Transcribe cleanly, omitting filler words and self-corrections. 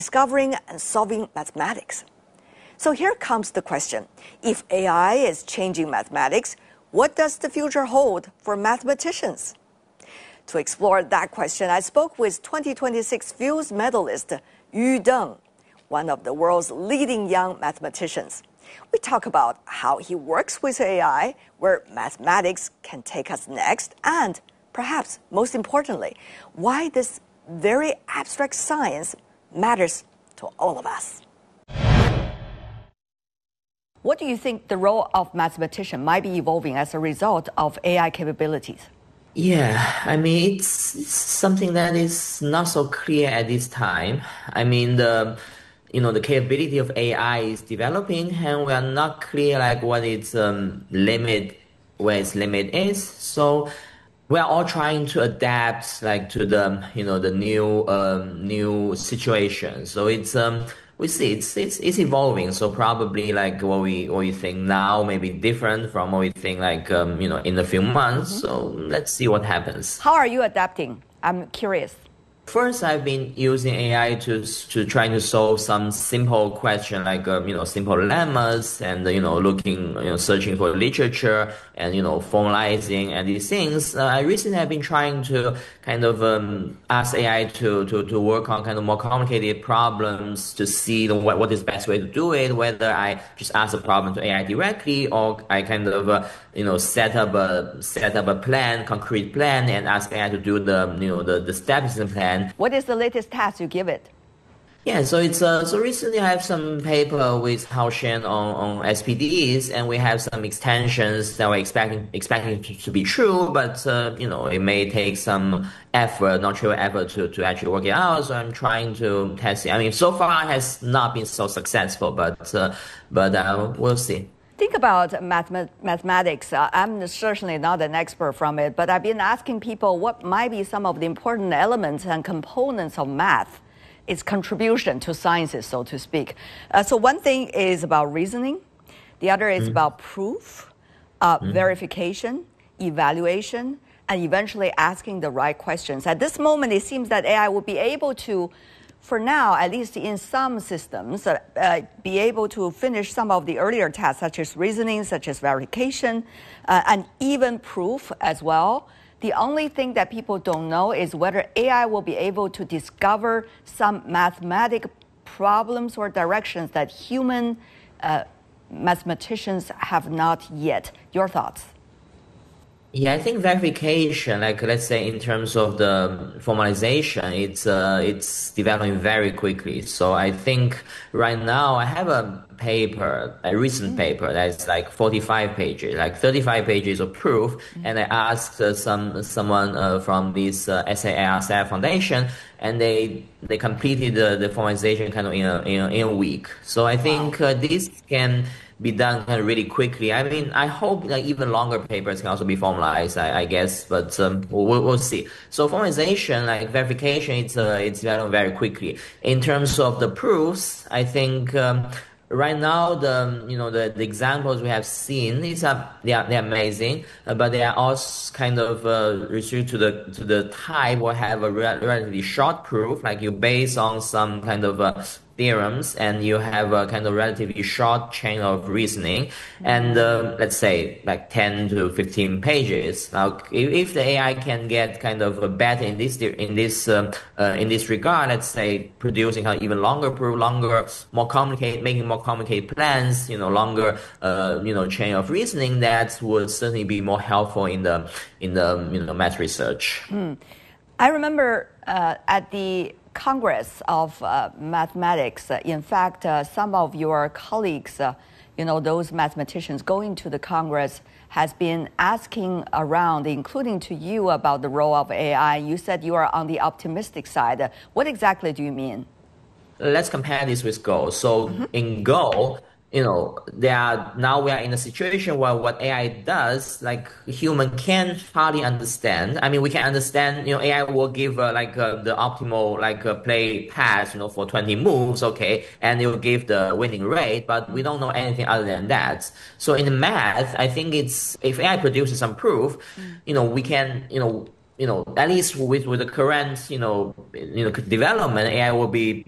discovering and solving mathematics. So here comes the question. If AI is changing mathematics, what does the future hold for mathematicians? To explore that question, I spoke with 2026 Fields medalist Yu Deng, one of the world's leading young mathematicians. We talk about how he works with AI, where mathematics can take us next, and perhaps most importantly, why this very abstract science matters to all of us. What do you think the role of mathematician might be evolving as a result of AI capabilities? Yeah, I mean, it's something that is not so clear at this time. I mean, the capability of AI is developing, and we are not clear like what its limit, where its limit is. So we are all trying to adapt like to the new situation. So it's we see it's evolving. So probably like what we think now may be different from what we think like in a few months. So let's see what happens. How are you adapting? I'm curious. First, I've been using AI to try to solve some simple question like simple lemmas and looking searching for literature and formalizing and these things. I recently have been trying to kind of ask AI to work on kind of more complicated problems to see what is the best way to do it. Whether I just ask a problem to AI directly or I kind of set up a plan, concrete plan, and ask AI to do the steps in the plan. What is the latest task you give it? Yeah, so it's so recently I have some paper with Hao Shen on SPDs, and we have some extensions that we're expecting to be true, but it may take some effort, not trivial effort to actually work it out. So I'm trying to test it. I mean, so far it has not been so successful, but we'll see. Think about mathematics. I'm certainly not an expert from it, but I've been asking people what might be some of the important elements and components of math, its contribution to sciences, so to speak. So one thing is about reasoning. The other is about proof, verification, evaluation, and eventually asking the right questions. At this moment, it seems that AI will be able to, for now, at least in some systems, be able to finish some of the earlier tasks, such as reasoning, such as verification, and even proof as well. The only thing that people don't know is whether AI will be able to discover some mathematical problems or directions that human mathematicians have not yet. Your thoughts? Yeah, I think verification, like let's say in terms of the formalization, it's developing very quickly. So I think right now I have a recent paper that's like 45 pages, like 35 pages of proof, and I asked someone from this SARSF Foundation, and they completed the formalization kind of in a week. So I think this can be done kind of really quickly. I mean, I hope like even longer papers can also be formalized, I guess, but we'll see. So formalization, like verification, it's developed very quickly. In terms of the proofs, I think right now the examples we have seen they're amazing, but they are also kind of restricted to the type or have a relatively short proof, like you base on some kind of theorems, and you have a kind of relatively short chain of reasoning, and let's say like 10 to 15 pages. Now, if the AI can get kind of better in this regard, let's say producing even longer proof, making more complicated plans, longer chain of reasoning, that would certainly be more helpful in the math research. I remember at the Congress of Mathematics, in fact, some of your colleagues, those mathematicians going to the Congress, has been asking around, including to you, about the role of AI. You said you are on the optimistic side. What exactly do you mean? Let's compare this with Go. So in Go, we are in a situation where what AI does, like human can hardly understand. I mean, we can understand, AI will give the optimal play pass, for 20 moves, okay, and it will give the winning rate, but we don't know anything other than that. So in the math, I think if AI produces some proof, we can, at least with the current, development, AI will be